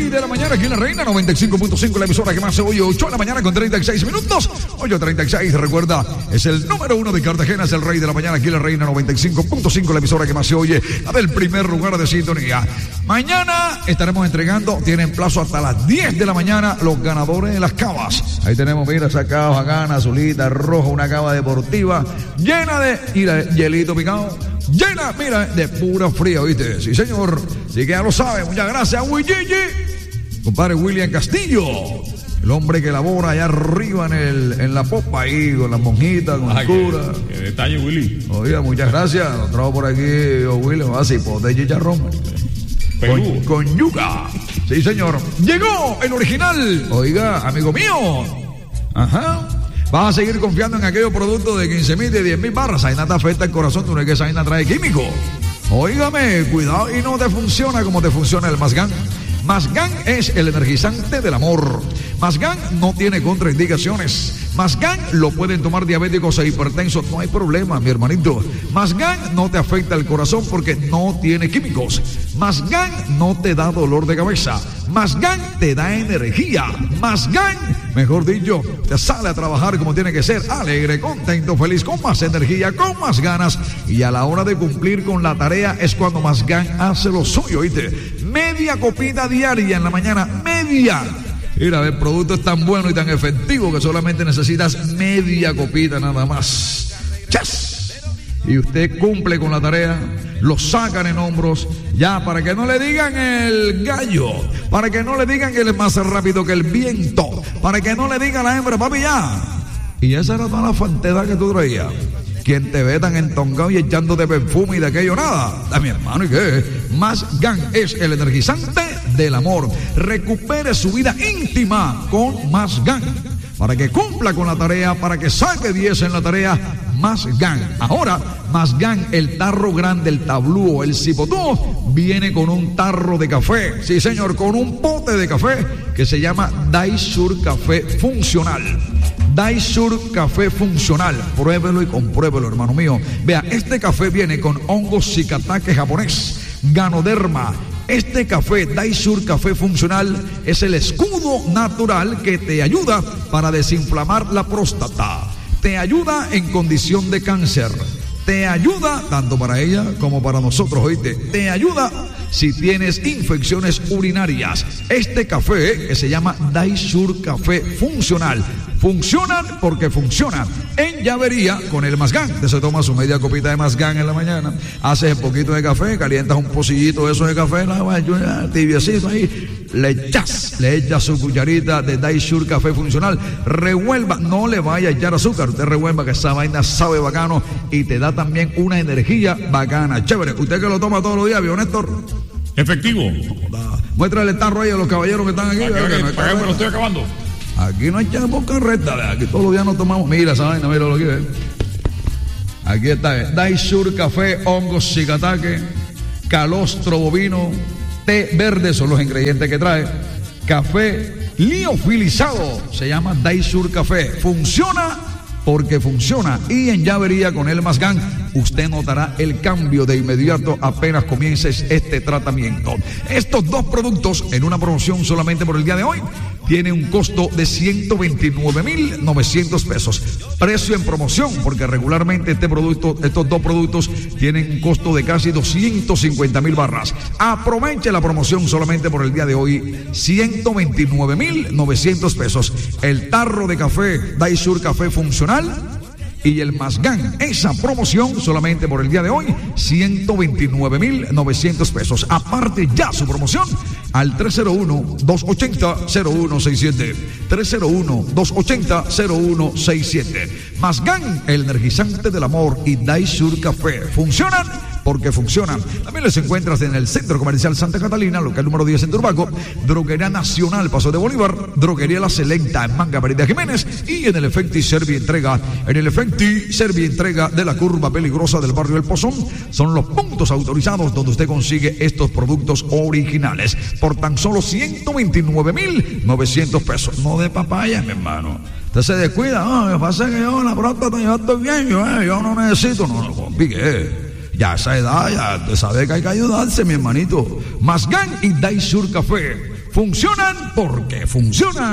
de la mañana aquí en La Reina 95.5, la emisora que más se oye, 8 de la mañana con 36 minutos. 8:36, recuerda, es el número 1 de Cartagena, es el rey de la mañana aquí en La Reina 95.5, la emisora que más se oye, la del primer lugar de sintonía. Mañana estaremos entregando, tienen plazo hasta las 10 de la mañana, los ganadores de las cavas. Ahí tenemos, mira, esa cava bacana, azulita, roja, una cava deportiva, llena de, mira, hielito picado, llena, mira, de pura fría, ¿viste? Sí, señor. Así que ya lo saben. Muchas gracias, Willy. Compadre William Castillo, el hombre que labora allá arriba en la popa ahí, con las monjitas, con el cura. Qué detalle, Willy. Oiga, muchas gracias. Lo trajo por aquí, Willy. Así, pues de chicharrón. Con yuca. Sí, señor. Llegó el original. Oiga, amigo mío. Ajá. Vas a seguir confiando en aquellos productos de 15,000, de 10,000 barras. Ahí nada te afecta el corazón, tú no es que esa vaina trae químico. Óigame, cuidado y no te funciona como te funciona el Masgan. Masgan es el energizante del amor. Masgan no tiene contraindicaciones. Masgan lo pueden tomar diabéticos e hipertensos, no hay problema, mi hermanito. Masgan no te afecta el corazón porque no tiene químicos. Masgan no te da dolor de cabeza. Masgan te da energía. Masgan, mejor dicho, te sale a trabajar como tiene que ser, alegre, contento, feliz, con más energía, con más ganas. Y a la hora de cumplir con la tarea es cuando Masgan hace lo suyo, ¿oíste? Media copita diaria en la mañana, media. Mira, el producto es tan bueno y tan efectivo que solamente necesitas media copita nada más. ¡Chas! Y usted cumple con la tarea, lo sacan en hombros, ya, para que no le digan el gallo, para que no le digan que él es más rápido que el viento, para que no le digan a la hembra, papi, ya. Y esa era toda la fantedad que tú traías. Quien te ve tan entongado y echándote perfume y de aquello nada. A mi hermano, ¿y qué? Masgan es el energizante del amor. Recupere su vida íntima con Masgan. Para que cumpla con la tarea, para que saque 10 en la tarea, Masgan. Ahora, Masgan, el tarro grande, el tablúo, el cipotú, viene con un tarro de café. Sí, señor, con un pote de café que se llama Daisur Café Funcional. Daisur Café Funcional. Pruébelo y compruébelo, hermano mío. Vea, este café viene con hongo shiitake japonés, Ganoderma. Este café, Daisur Café Funcional, es el escudo natural que te ayuda para desinflamar la próstata. Te ayuda en condición de cáncer. Te ayuda tanto para ella como para nosotros, ¿oíste? Te ayuda si tienes infecciones urinarias. Este café, que se llama Daisur Café Funcional, funcionan porque funcionan. En llavería con el Masgan. Usted se toma su media copita de Masgan en la mañana, haces un poquito de café, calientas un pocillito de eso de café, tibiecito ahí, le echas su cucharita de Daisur Café Funcional, revuelva, no le vaya a echar azúcar, usted revuelva que esa vaina sabe bacano y te da también una energía bacana, chévere. Usted que lo toma todos los días, ¿vio, Néstor? Efectivo. Muéstrale el tarro ahí a los caballeros que están aquí. Para que me lo estoy acabando. Aquí no echamos carreta, aquí todos los días nos tomamos. Mira esa vaina, mira lo que es. Aquí está, Daisur Café, hongo shiitake, calostro bovino, té verde, son los ingredientes que trae. Café liofilizado, se llama Daisur Café. Funciona porque funciona. Y en llavería con el Masgan, usted notará el cambio de inmediato apenas comiences este tratamiento. Estos dos productos en una promoción solamente por el día de hoy tiene un costo de 129,900 pesos. Precio en promoción, porque regularmente estos dos productos tienen un costo de casi 250,000 barras. Aproveche la promoción solamente por el día de hoy, 129,900 pesos. El tarro de café Daisur Café Funcional y el Masgan, esa promoción solamente por el día de hoy, 129,900 pesos. Aparte ya su promoción al 301-280-0167. 301-280-0167. Masgan, el energizante del amor, y Daisur Café funcionan porque funcionan. También les encuentras en el Centro Comercial Santa Catalina, local número 10 en Turbaco, Droguería Nacional Paso de Bolívar, Droguería La Selecta en Manga María Jiménez y en el Efecti Servientrega. En el Efecti Servientrega de la curva peligrosa del barrio El Pozón son los puntos autorizados donde usted consigue estos productos originales por tan solo 129,900 pesos. No de papaya, mi hermano. Usted se descuida, me pasa que yo la próstata, yo estoy bien, yo no necesito, no complique. Ya a esa edad, ya te sabe que hay que ayudarse, mi hermanito. Masgan y Daisur Café. funcionan porque funcionan.